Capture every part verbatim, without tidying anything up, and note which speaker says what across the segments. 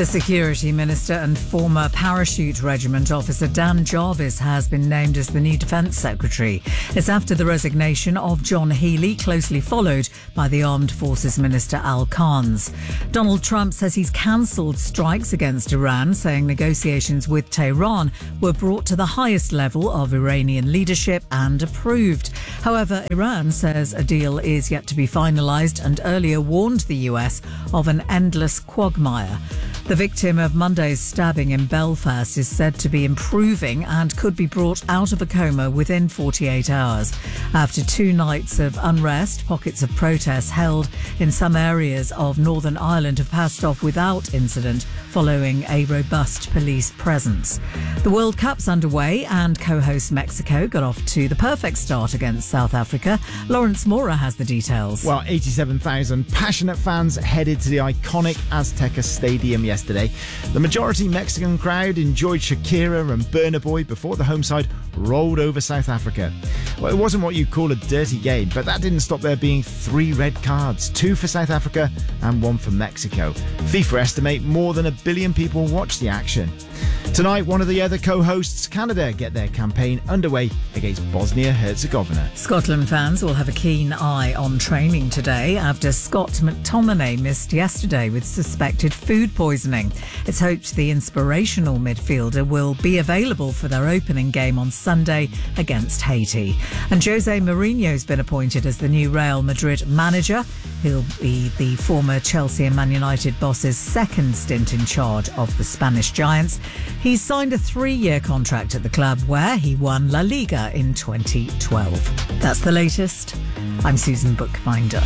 Speaker 1: The Security Minister and former Parachute Regiment officer Dan Jarvis has been named as the new Defence Secretary. It's after the resignation of John Healey, closely followed by the Armed Forces Minister Al Khans. Donald Trump says he's cancelled strikes against Iran, saying negotiations with Tehran were brought to the highest level of Iranian leadership and approved. However, Iran says a deal is yet to be finalised and earlier warned the U S of an endless quagmire. The victim of Monday's stabbing in Belfast is said to be improving and could be brought out of a coma within forty-eight hours. After two nights of unrest, pockets of protests held in some areas of Northern Ireland have passed off without incident following a robust police presence. The World Cup's underway and co-host Mexico got off to the perfect start against South Africa. Lawrence Mora has the details.
Speaker 2: Well, eighty-seven thousand passionate fans headed to the iconic Azteca Stadium yesterday. The majority Mexican crowd enjoyed Shakira and Burna Boy before the home side rolled over South Africa. Well, it wasn't what you'd call a dirty game, but that didn't stop there being three red cards, two for South Africa and one for Mexico. FIFA estimate more than a billion people watched the action. Tonight, one of the other co-hosts, Canada, get their campaign underway against Bosnia-Herzegovina.
Speaker 1: Scotland fans will have a keen eye on training today after Scott McTominay missed yesterday with suspected food poisoning. It's hoped the inspirational midfielder will be available for their opening game on Sunday against Haiti. And Jose Mourinho's been appointed as the new Real Madrid manager. He'll be the former Chelsea and Man United boss's second stint in charge of the Spanish Giants. He's signed a three-year contract at the club where he won La Liga in twenty twelve. That's the latest. I'm Susan Bookbinder.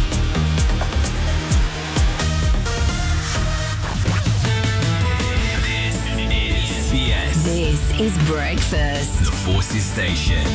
Speaker 3: This is B S.
Speaker 4: This is Breakfast.
Speaker 3: The Forces Station.